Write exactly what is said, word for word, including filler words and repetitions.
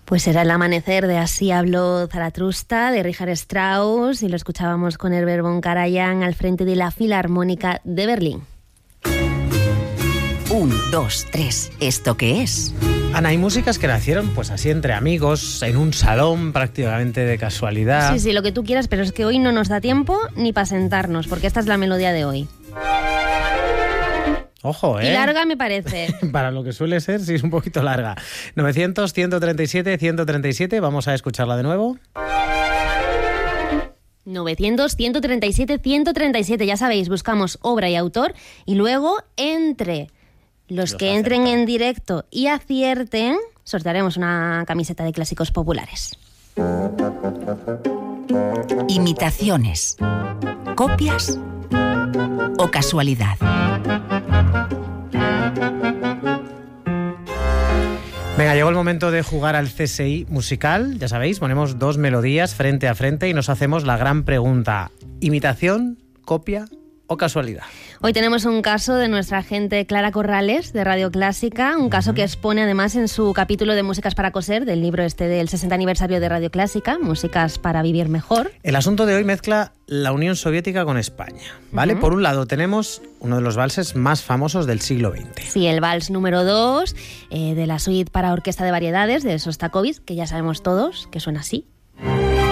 Pues era El amanecer de Así habló Zaratrusta, de Richard Strauss, y lo escuchábamos con Herbert von Karajan al frente de la Filarmónica de Berlín. Un, dos, tres. ¿Esto qué es? Ana, hay músicas que nacieron pues así entre amigos, en un salón prácticamente de casualidad. Sí, sí, lo que tú quieras, pero es que hoy no nos da tiempo ni para sentarnos, porque esta es la melodía de hoy. Ojo, ¿eh? Y larga me parece. Para lo que suele ser, sí es un poquito larga. novecientos, ciento treinta y siete, ciento treinta y siete, vamos a escucharla de nuevo. novecientos, ciento treinta y siete, ciento treinta y siete, ya sabéis, buscamos obra y autor y luego entre los, los que entren acertan en directo y acierten, sortearemos una camiseta de clásicos populares. Imitaciones, copias o casualidad. Venga, llegó el momento de jugar al C S I musical. Ya sabéis, ponemos dos melodías frente a frente y nos hacemos la gran pregunta: ¿imitación, copia o casualidad? Hoy tenemos un caso de nuestra agente Clara Corrales, de Radio Clásica, un caso uh-huh. que expone además en su capítulo de Músicas para coser, del libro este del sesenta aniversario de Radio Clásica, Músicas para vivir mejor. El asunto de hoy mezcla la Unión Soviética con España, ¿vale? Uh-huh. Por un lado tenemos uno de los valses más famosos del siglo veinte. Sí, el vals número dos eh, de la suite para orquesta de variedades de Sostakovich, que ya sabemos todos que suena así.